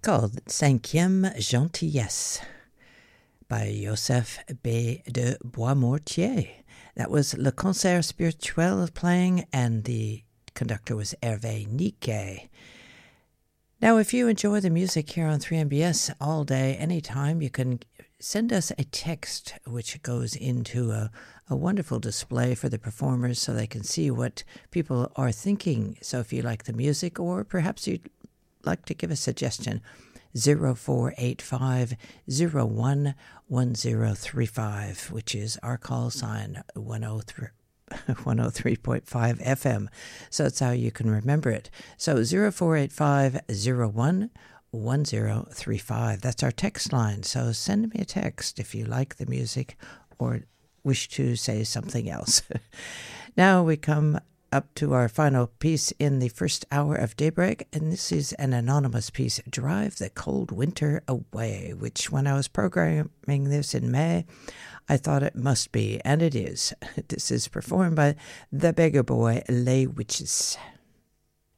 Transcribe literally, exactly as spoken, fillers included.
called Cinquième Gentillesse by Joseph B. de Boismortier. That was Le Concert Spirituel playing, and the conductor was Hervé Niquet. Now, if you enjoy the music here on three M B S all day, anytime, you can send us a text which goes into a, a wonderful display for the performers so they can see what people are thinking. So if you like the music, or perhaps you'd like to give a suggestion, zero four eight five zero one one zero three five, which is our call sign one oh three point five F M. So that's how you can remember it. So zero four eight five zero one one zero three five. That's our text line. So send me a text if you like the music or wish to say something else. Now we come up to our final piece in the first hour of Daybreak, and this is an anonymous piece, Drive the Cold Winter Away, which when I was programming this in May, I thought it must be, and it is. This is performed by the Beggar Boy Les Witches.